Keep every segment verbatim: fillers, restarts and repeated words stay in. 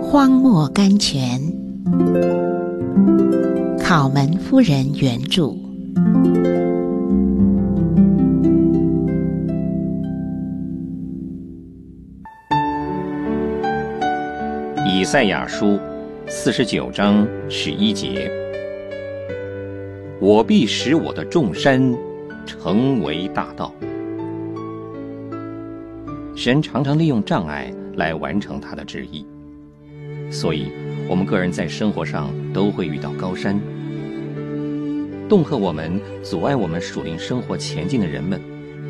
荒漠甘泉，考门夫人原著。 以赛亚书四十九章十一节：我必使我的众山成为大道。神常常利用障碍来完成他的旨意，所以我们个人在生活上都会遇到高山，恫吓我们、阻碍我们属灵生活前进的人们，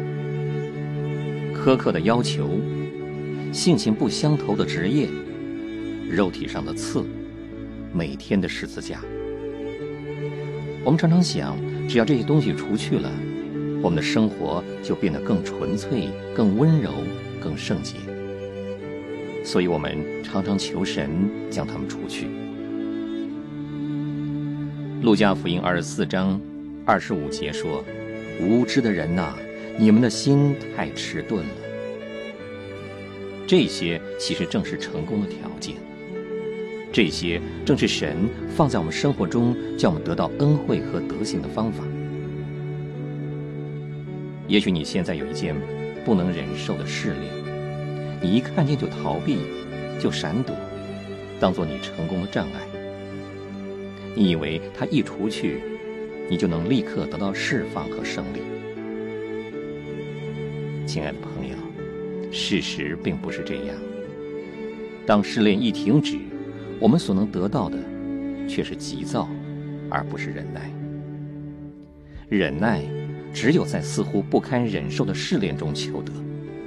苛刻的要求、性情不相投的职业、肉体上的刺、每天的十字架。我们常常想，只要这些东西除去了，我们的生活就变得更纯粹、更温柔、更圣洁。所以我们常常求神将它们除去。路加福音二十四章二十五节说：无知的人哪，你们的心太迟钝了。这些其实正是成功的条件，这些正是神放在我们生活中叫我们得到恩惠和德行的方法。也许你现在有一件不能忍受的试炼，你一看见就逃避，就闪躲，当作你成功的障碍。你以为它一除去，你就能立刻得到释放和胜利。亲爱的朋友，事实并不是这样。当试炼一停止，我们所能得到的却是急躁，而不是忍耐。忍耐只有在似乎不堪忍受的试炼中求得。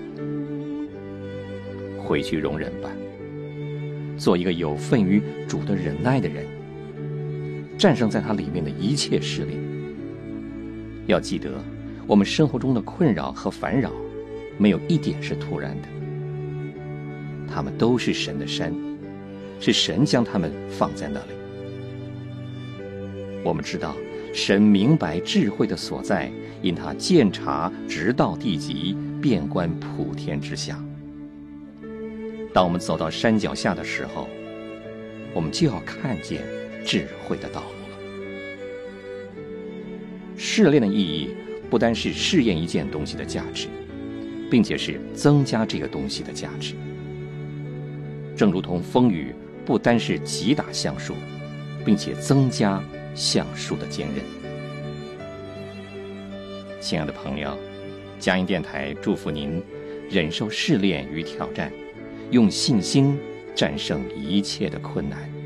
回去容忍吧，做一个有份于主的忍耐的人，战胜在它里面的一切试炼。要记得，我们生活中的困扰和烦扰，没有一点是突然的，它们都是神的山，是神将它们放在那里。我们知道，神明白智慧的所在，因他鉴察直到地极，遍观普天之下。当我们走到山脚下的时候，我们就要看见智慧的道路了。试炼的意义不单是试验一件东西的价值，并且是增加这个东西的价值。正如同风雨不单是击打橡树，并且增加橡树的坚韧。亲爱的朋友，佳音电台祝福您忍受试炼与挑战，用信心战胜一切的困难。